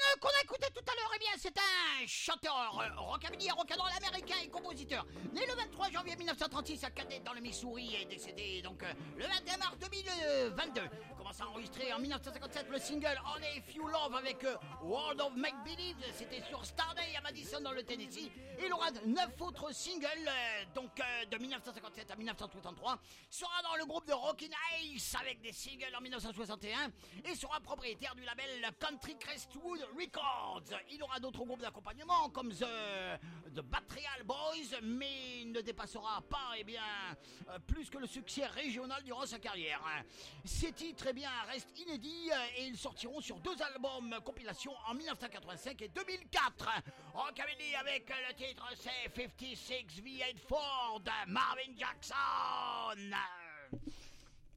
qu'on a écouté tout à l'heure, eh bien, c'est un chanteur rockabilly, rock'n'roll américain et compositeur. Né le 23 janvier 1936 à Cadet dans le Missouri et décédé donc le 21 mars 2022. Il commence à enregistrer en 1957 le single Only If You Love avec World of Make Believe. C'était sur Starday à Madison dans le Tennessee. Il aura 9 autres singles de 1957 à 1963. Il sera dans le groupe de Rockin' Ace avec des singles en 1961 et sera propriétaire du label Country Crestwood Records. Il aura d'autres groupes d'accompagnement comme The Batrial Boys, mais il ne dépassera pas plus que le succès régional durant sa carrière. Ces titres restent inédits et ils sortiront sur 2 albums compilation en 1985 et 2004. Rockabilly avec le titre c'est 56 V8 Ford, Marvin Jackson.